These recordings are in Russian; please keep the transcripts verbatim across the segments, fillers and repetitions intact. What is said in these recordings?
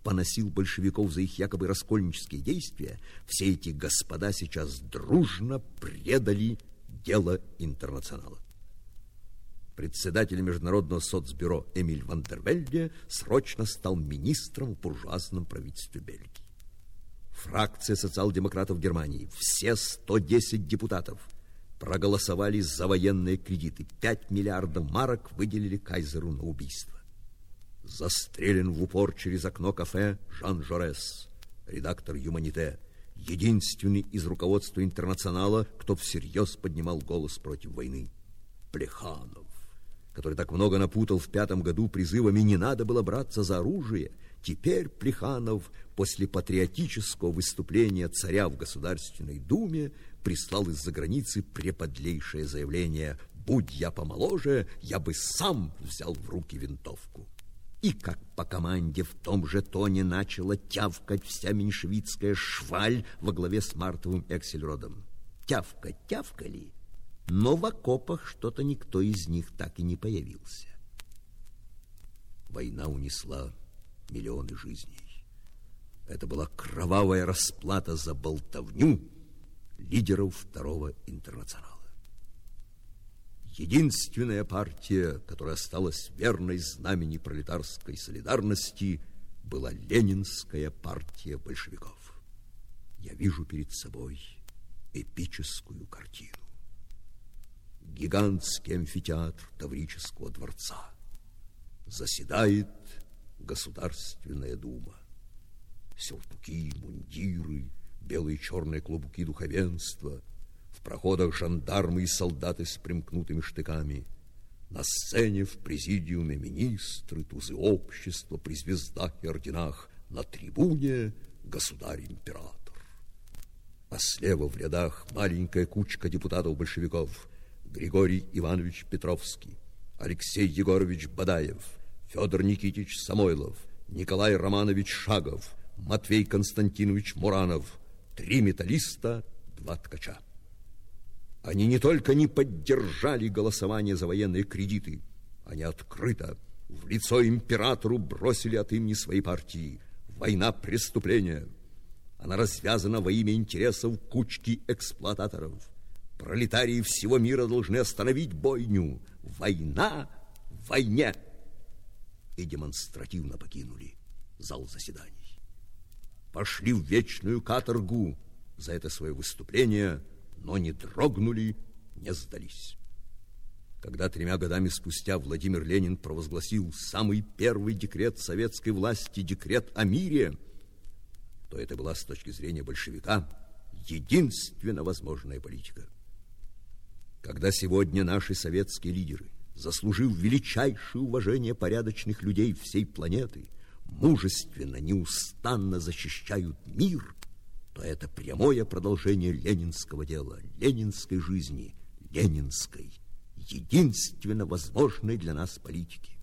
поносил большевиков за их якобы раскольнические действия, все эти господа сейчас дружно предали дело Интернационала. Председатель Международного соцбюро Эмиль ван дер Вельде срочно стал министром в буржуазном правительстве Бельгии. Фракция социал-демократов Германии, все сто десять депутатов, проголосовали за военные кредиты. пять миллиардов марок выделили кайзеру на убийство. Застрелен в упор через окно кафе Жан Жорес, редактор «Юманите», единственный из руководства Интернационала, кто всерьез поднимал голос против войны. Плеханов, который так много напутал в пятом году призывами «не надо было браться за оружие», теперь Плеханов после патриотического выступления царя в Государственной Думе прислал из-за границы преподлейшее заявление: «Будь я помоложе, я бы сам взял в руки винтовку». И как по команде в том же тоне начала тявкать вся меньшевистская шваль во главе с Мартовым Эксельродом. Тявкать тявкали, но в окопах что-то никто из них так и не появился. Война унесла миллионы жизней. Это была кровавая расплата за болтовню лидеров Второго Интернационала. Единственная партия, которая осталась верной знамени пролетарской солидарности, была Ленинская партия большевиков. Я вижу перед собой эпическую картину. Гигантский амфитеатр Таврического дворца. Заседает Государственная дума. Сюртуки, мундиры, белые и черные клобуки духовенства. В проходах жандармы и солдаты с примкнутыми штыками. На сцене в президиуме министры, тузы общества при звездах и орденах. На трибуне государь-император. А слева в рядах маленькая кучка депутатов-большевиков. Григорий Иванович Петровский, Алексей Егорович Бадаев, Федор Никитич Самойлов, Николай Романович Шагов, Матвей Константинович Муранов. Три металлиста, два ткача. Они не только не поддержали голосование за военные кредиты, они открыто в лицо императору бросили от имени своей партии: война преступления. Она развязана во имя интересов кучки эксплуататоров. Пролетарии всего мира должны остановить бойню. Война в войне. И демонстративно покинули зал заседаний. Пошли в вечную каторгу за это свое выступление, но не дрогнули, не сдались. Когда тремя годами спустя Владимир Ленин провозгласил самый первый декрет советской власти, декрет о мире, то это была с точки зрения большевика единственно возможная политика. Когда сегодня наши советские лидеры, заслужив величайшее уважение порядочных людей всей планеты, мужественно, неустанно защищают мир, то это прямое продолжение ленинского дела, ленинской жизни, ленинской, единственно возможной для нас политики.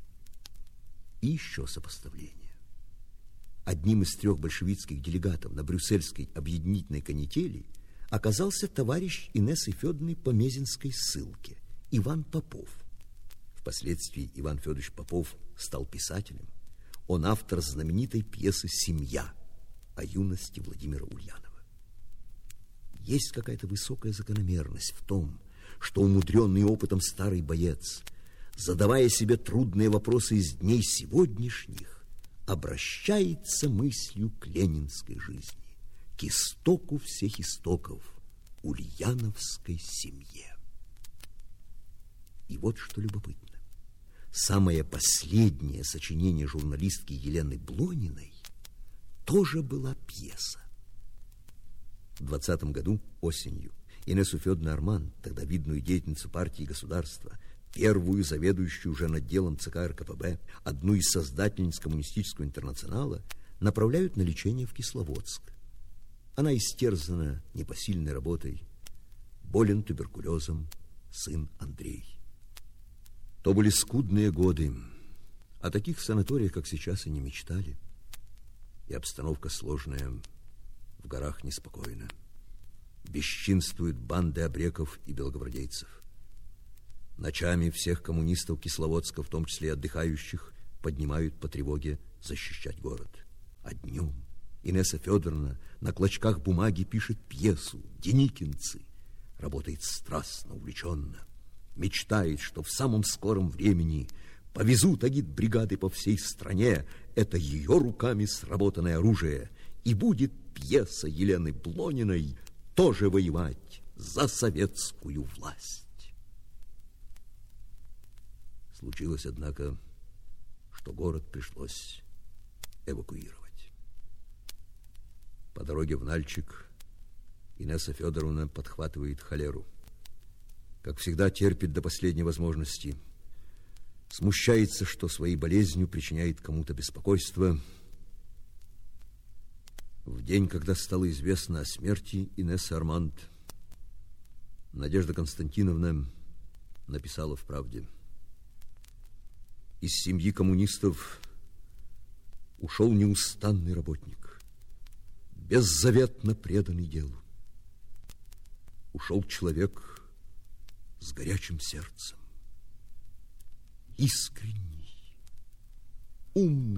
И еще сопоставление. Одним из трех большевистских делегатов на брюссельской объединительной канители оказался товарищ Инессы Федоровны по Мезенской ссылке Иван Попов. Впоследствии Иван Федорович Попов стал писателем. Он автор знаменитой пьесы «Семья» о юности Владимира Ульянова. Есть какая-то высокая закономерность в том, что умудренный опытом старый боец, задавая себе трудные вопросы из дней сегодняшних, обращается мыслью к ленинской жизни, к истоку всех истоков, ульяновской семье. И вот что любопытно. Самое последнее сочинение журналистки Елены Блониной тоже была пьеса. В двадцатом году осенью Инессу Федоровну Арман, тогда видную деятельницу партии и государства, первую заведующую уже отделом ЦК РКПБ, одну из создательниц коммунистического интернационала, направляют на лечение в Кисловодск. Она истерзана непосильной работой, болен туберкулезом сын Андрей. То были скудные годы. О таких санаториях, как сейчас, и не мечтали. И обстановка сложная, в горах неспокойно. Бесчинствуют банды обреков и белогвардейцев. Ночами всех коммунистов Кисловодска, в том числе и отдыхающих, поднимают по тревоге защищать город. А Инесса Федоровна на клочках бумаги пишет пьесу «Деникинцы». Работает страстно, увлеченно. Мечтает, что в самом скором времени повезут агитбригады по всей стране это ее руками сработанное оружие, и будет пьеса Елены Блониной тоже воевать за советскую власть. Случилось, однако, что город пришлось эвакуировать. По дороге в Нальчик Инесса Федоровна подхватывает холеру. Как всегда, терпит до последней возможности. Смущается, что своей болезнью причиняет кому-то беспокойство. В день, когда стало известно о смерти Инессы Арманд, Надежда Константиновна написала в «Правде»: из семьи коммунистов ушел неустанный работник, беззаветно преданный делу. Ушел человек с горячим сердцем, искренний, умный,